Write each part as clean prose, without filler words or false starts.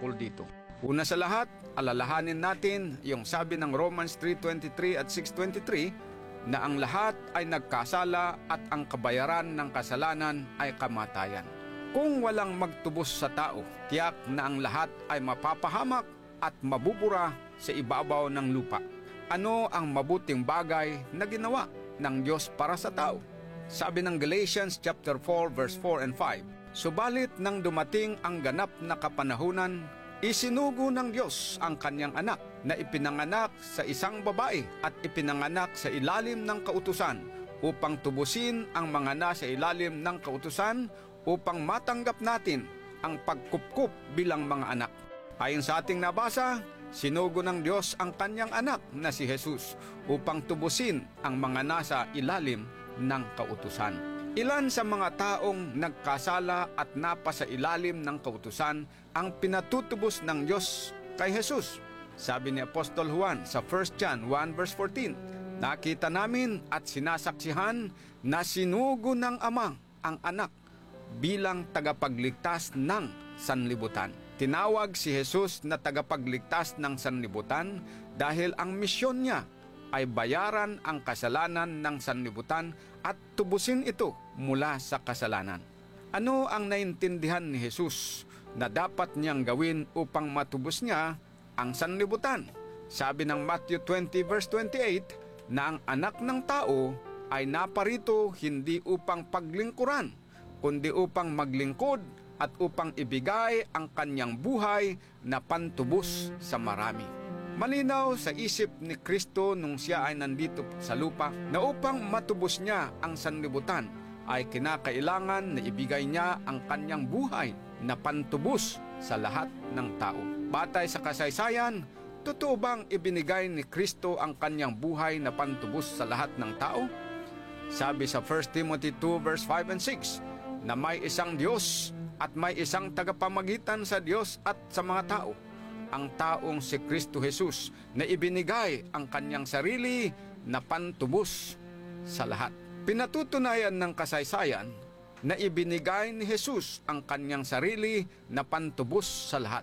tungkol dito. Una sa lahat, alalahanin natin yung sabi ng Romans 3:23 at 6:23 na ang lahat ay nagkasala at ang kabayaran ng kasalanan ay kamatayan. Kung walang magtubos sa tao, tiyak na ang lahat ay mapapahamak at mabubura sa ibabaw ng lupa. Ano ang mabuting bagay na ginawa ng Diyos para sa tao? Sabi ng Galatians chapter 4 verse 4 and 5, subalit nang dumating ang ganap na kapanahunan, isinugo ng Diyos ang kanyang anak na ipinanganak sa isang babae at ipinanganak sa ilalim ng kautusan upang tubusin ang mga nasa ilalim ng kautusan upang matanggap natin ang pagkupkup bilang mga anak. Ayon sa ating nabasa, sinugo ng Diyos ang kanyang anak na si Jesus upang tubusin ang mga nasa ilalim ng kautusan. Ilan sa mga taong nagkasala at napasa ilalim ng kautusan ang pinatutubos ng Diyos kay Jesus. Sabi ni Apostol Juan sa 1 John 1 verse 14, nakita namin at sinasaksihan na sinugo ng Ama ang anak bilang tagapagligtas ng sanlibutan. Tinawag si Jesus na tagapagligtas ng sanlibutan dahil ang misyon niya ay bayaran ang kasalanan ng sanlibutan at tubusin ito mula sa kasalanan. Ano ang naintindihan ni Jesus na dapat niyang gawin upang matubos niya ang sanlibutan? Sabi ng Matthew 20 verse 28 na ang anak ng tao ay naparito hindi upang paglingkuran, kundi upang maglingkod at upang ibigay ang kanyang buhay na pantubos sa marami. Malinaw sa isip ni Kristo nung siya ay nandito sa lupa na upang matubos niya ang sanlibutan ay kinakailangan na ibigay niya ang kanyang buhay na pantubos sa lahat ng tao. Batay sa kasaysayan, totoo bang ibinigay ni Kristo ang kanyang buhay na pantubos sa lahat ng tao? Sabi sa 1 Timothy 2 verse 5 and 6 na may isang Diyos at may isang tagapamagitan sa Diyos at sa mga tao, ang taong si Kristo Jesus na ibinigay ang kanyang sarili na pantubos sa lahat. Pinatutunayan ng kasaysayan na ibinigay ni Jesus ang kanyang sarili na pantubos sa lahat.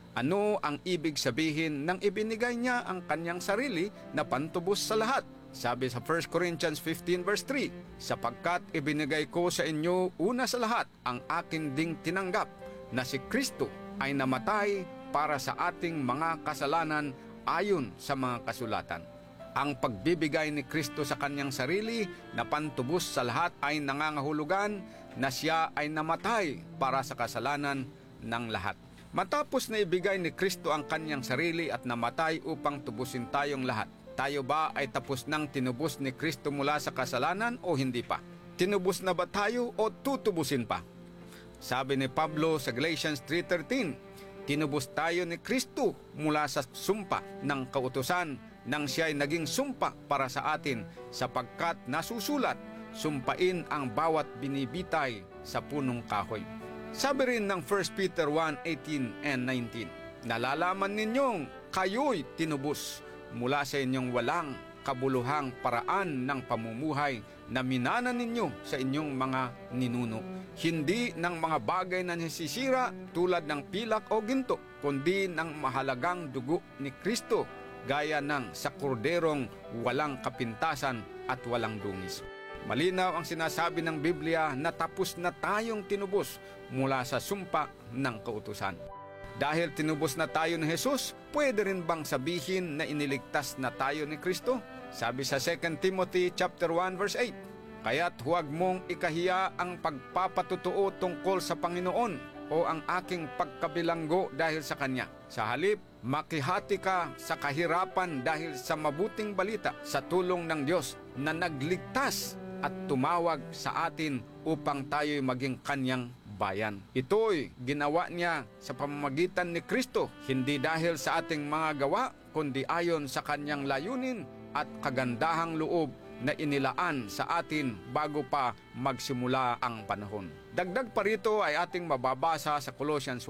Ano ang ibig sabihin ng ibinigay niya ang kanyang sarili na pantubos sa lahat? Sabi sa 1 Corinthians 15 verse 3, sapagkat ibinigay ko sa inyo una sa lahat ang akin ding tinanggap na si Kristo ay namatay para sa ating mga kasalanan ayon sa mga kasulatan. Ang pagbibigay ni Kristo sa kanyang sarili na pantubos sa lahat ay nangangahulugan na siya ay namatay para sa kasalanan ng lahat. Matapos na ibigay ni Kristo ang kanyang sarili at namatay upang tubusin tayong lahat, tayo ba ay tapos nang tinubos ni Kristo mula sa kasalanan o hindi pa? Tinubos na ba tayo o tutubusin pa? Sabi ni Pablo sa Galatians 3:13, tinubos tayo ni Kristo mula sa sumpa ng kautusan nang siya ay naging sumpa para sa atin sapagkat nasusulat, sumpain ang bawat binibitay sa punong kahoy. Sabi rin ng 1 Peter 1:18 and 19, nalalaman ninyong kayo'y tinubos mula sa inyong walang kabuluhang paraan ng pamumuhay na minana ninyo sa inyong mga ninuno. Hindi ng mga bagay na nasisira tulad ng pilak o ginto, kundi ng mahalagang dugo ni Kristo, gaya ng sa korderong walang kapintasan at walang dungis. Malinaw ang sinasabi ng Biblia na tapos na tayong tinubos mula sa sumpa ng kautusan. Dahil tinubos na tayo ni Jesus, pwede rin bang sabihin na iniligtas na tayo ni Kristo? Sabi sa 2 Timothy chapter 1 verse 8, kaya't huwag mong ikahiya ang pagpapatutuo tungkol sa Panginoon o ang aking pagkabilanggo dahil sa Kanya. Sa halip, makihati ka sa kahirapan dahil sa mabuting balita sa tulong ng Diyos na nagligtas at tumawag sa atin upang tayo'y maging Kanyang bayan. Ito'y ginawa niya sa pamamagitan ni Kristo, hindi dahil sa ating mga gawa, kundi ayon sa Kanyang layunin at kagandahang loob na inilaan sa atin bago pa magsimula ang panahon. Dagdag pa rito ay ating mababasa sa Colossians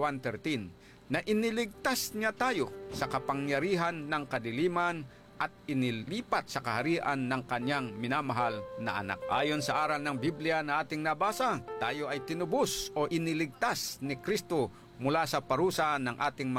1:13 na iniligtas niya tayo sa kapangyarihan ng kadiliman at inilipat sa kaharian ng kanyang minamahal na anak. Ayon sa aral ng Biblia na ating nabasa, tayo ay tinubos o iniligtas ni Kristo mula sa parusa ng ating